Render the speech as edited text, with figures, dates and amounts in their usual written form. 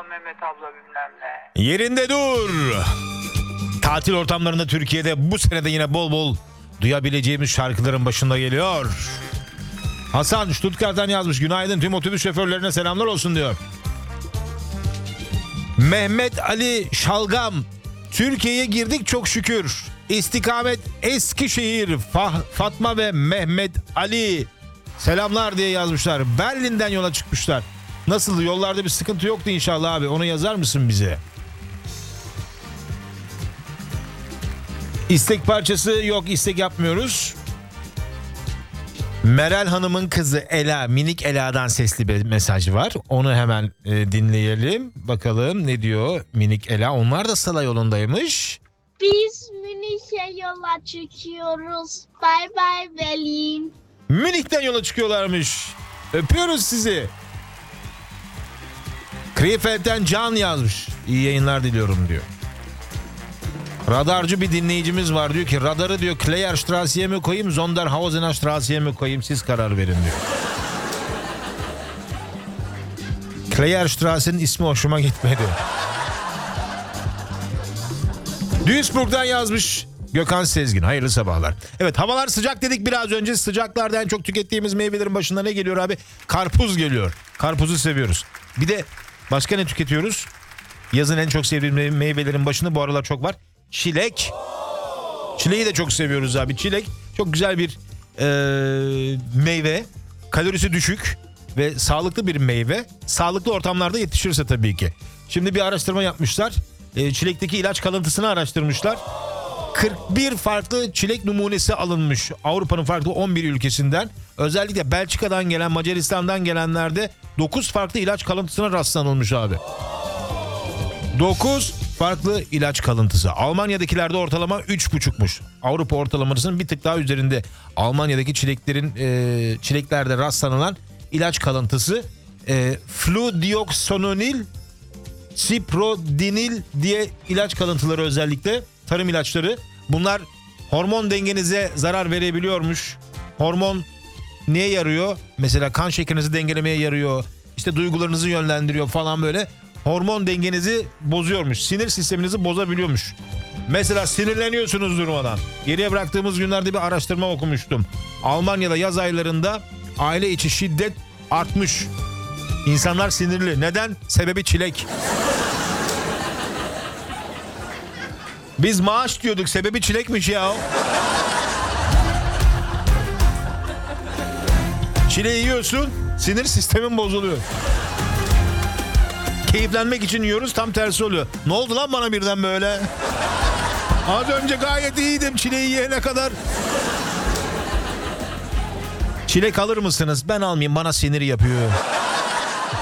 Mehmet abla bilmem ne. Yerinde dur. Tatil ortamlarında Türkiye'de bu senede yine bol bol duyabileceğimiz şarkıların başında geliyor. Hasan Stuttgart'tan yazmış. Günaydın, tüm otobüs şoförlerine selamlar olsun diyor. Mehmet Ali Şalgam. Türkiye'ye girdik çok şükür. İstikamet Eskişehir. Fatma ve Mehmet Ali. Selamlar diye yazmışlar. Berlin'den yola çıkmışlar. Nasıl, yollarda bir sıkıntı yoktu inşallah abi. Onu yazar mısın bize? İstek parçası yok, istek yapmıyoruz. Meral Hanım'ın kızı Ela, minik Ela'dan sesli bir mesaj var. Onu hemen dinleyelim. Bakalım ne diyor minik Ela. Onlar da Sıla yolundaymış. Biz Münih'e yola çıkıyoruz. Bye bye Berlin. Münih'ten yola çıkıyorlarmış. Öpüyoruz sizi. Krefeld'den Can yazmış. İyi yayınlar diliyorum diyor. Radarcı bir dinleyicimiz var, diyor ki radarı diyor Kleyerstrasse'ye mi koyayım, Zonderhausener Strasse'ye mi koyayım, siz karar verin diyor. Kleyerstrasse'nin ismi hoşuma gitmedi. Duisburg'dan yazmış Gökhan Sezgin. Hayırlı sabahlar. Evet, havalar sıcak dedik biraz önce. Sıcaklarda en çok tükettiğimiz meyvelerin başında ne geliyor abi? Karpuz geliyor. Karpuzu seviyoruz. Bir de başka ne tüketiyoruz? Yazın en çok sevdiğim meyvelerin başında bu aralar çok var. Çilek. Çileği de çok seviyoruz abi. Çilek çok güzel bir meyve. Kalorisi düşük ve sağlıklı bir meyve. Sağlıklı ortamlarda yetişirse tabii ki. Şimdi bir araştırma yapmışlar. Çilekteki ilaç kalıntısını araştırmışlar. 41 farklı çilek numunesi alınmış. Avrupa'nın farklı 11 ülkesinden. Özellikle Belçika'dan gelen, Macaristan'dan gelenlerde 9 farklı ilaç kalıntısına rastlanılmış abi. 9 farklı ilaç kalıntısı. Almanya'dakilerde ortalama 3,5'muş. Avrupa ortalamasının bir tık daha üzerinde. Almanya'daki çileklerde rastlanılan ilaç kalıntısı fludioksanonil, ciprodinil diye ilaç kalıntıları, özellikle tarım ilaçları. Bunlar hormon dengenize zarar verebiliyormuş. Hormon neye yarıyor? Mesela kan şekerinizi dengelemeye yarıyor. İşte duygularınızı yönlendiriyor falan böyle. Hormon dengenizi bozuyormuş. Sinir sisteminizi bozabiliyormuş. Mesela sinirleniyorsunuz durmadan. Geriye bıraktığımız günlerde bir araştırma okumuştum. Almanya'da yaz aylarında aile içi şiddet artmış. İnsanlar sinirli. Neden? Sebebi çilek. Biz maaş diyorduk, sebebi çilekmiş ya. Çileği yiyorsun, sinir sistemin bozuluyor. Keyiflenmek için yiyoruz, tam tersi oluyor. Ne oldu lan bana birden böyle? Az önce gayet iyiydim çileği yiyene kadar. Çilek alır mısınız? Ben almayayım, bana sinir yapıyor.